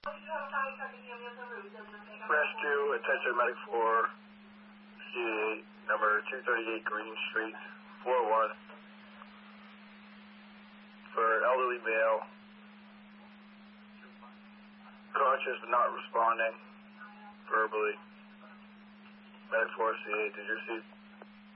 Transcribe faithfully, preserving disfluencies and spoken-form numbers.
Rescue, attention medic for C eight, number two thirty-eight Green Street, four oh one. For elderly male, conscious but not responding verbally. Medic for C eight, did you receive